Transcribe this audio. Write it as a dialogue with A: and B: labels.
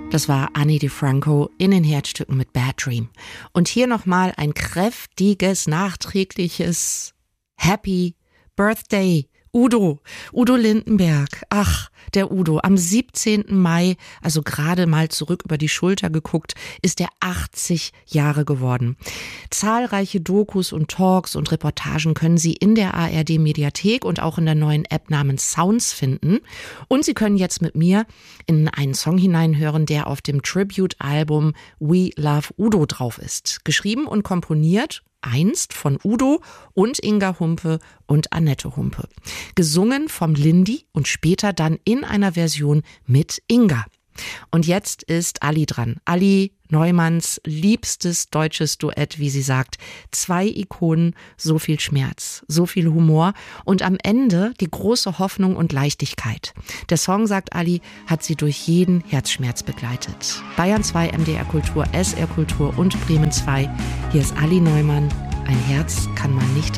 A: Das war Ani DiFranco in den Herzstücken mit Bad Dream. Und hier nochmal ein kräftiges, nachträgliches Happy Birthday, Udo Lindenberg. Ach, der Udo. Am 17. Mai, also gerade mal zurück über die Schulter geguckt, ist er 80 Jahre geworden. Zahlreiche Dokus und Talks und Reportagen können Sie in der ARD-Mediathek und auch in der neuen App namens Sounds finden. Und Sie können jetzt mit mir in einen Song hineinhören, der auf dem Tribute-Album We Love Udo drauf ist. Geschrieben und komponiert einst von Udo und Inga Humpe und Annette Humpe. Gesungen vom Lindy und später dann in einer Version mit Inga. Und jetzt ist Ali dran. Ali Neumanns liebstes deutsches Duett, wie sie sagt. 2 Ikonen, so viel Schmerz, so viel Humor und am Ende die große Hoffnung und Leichtigkeit. Der Song, sagt Ali, hat sie durch jeden Herzschmerz begleitet. Bayern 2, MDR Kultur, SR Kultur und Bremen 2. Hier ist Ali Neumann. Ein Herz kann man nicht